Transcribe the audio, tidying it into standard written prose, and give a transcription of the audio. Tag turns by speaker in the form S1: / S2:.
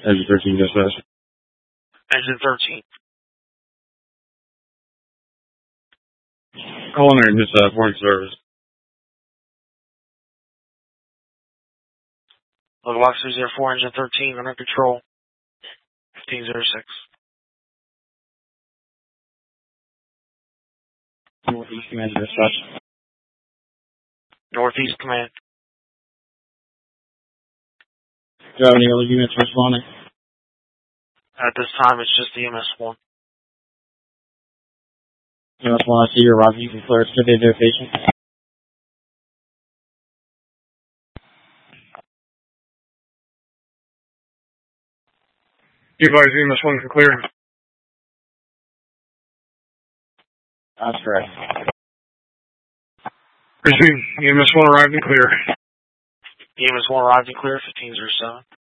S1: Engine 13 dispatch.
S2: Engine 13.
S1: Calling her just foreign service.
S2: Local Box 304, Engine 13, under control. 1506.
S1: Northeast Command dispatch.
S2: Northeast Command.
S1: Do you have any other units responding?
S2: At this time, it's just the MS-1.
S1: MS-1, I see your arrival. You can clear it to the identification.
S3: You advise MS-1 can clear.
S1: That's correct.
S3: Receive. MS-1 arrived and clear.
S2: MS-1 arrived and clear, 1507.